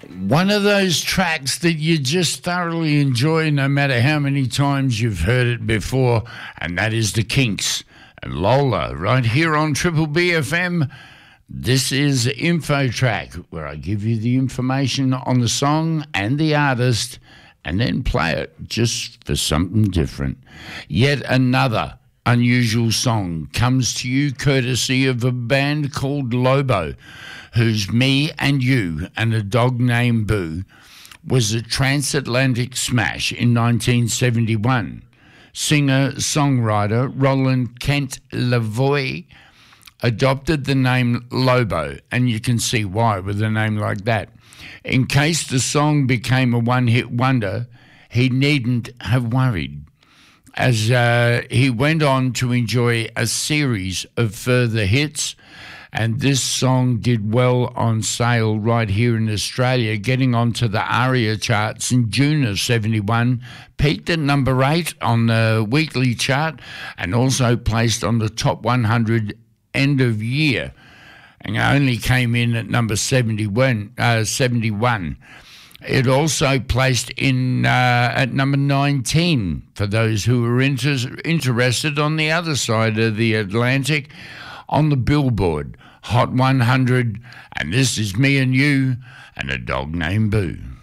One of those tracks that you just thoroughly enjoy no matter how many times you've heard it before, and that is the Kinks and Lola right here on Triple B FM. This is Info Track, where I give you the information on the song and the artist and then play it just for something different. Yet another unusual song comes to you courtesy of a band called Lobo, whose Me and You and a Dog Named Boo was a transatlantic smash in 1971. Singer-songwriter Roland Kent Lavoie adopted the name Lobo, and you can see why with a name like that. In case the song became a one-hit wonder, he needn't have worried, as he went on to enjoy a series of further hits, and this song did well on sale right here in Australia, getting onto the ARIA charts in June of 71, peaked at number 8 on the weekly chart, and also placed on the top 100 end of year, and only came in at number 71. It also placed in at number 19 for those who were interested on the other side of the Atlantic on the Billboard Hot 100, and this is Me and You and a Dog Named Boo.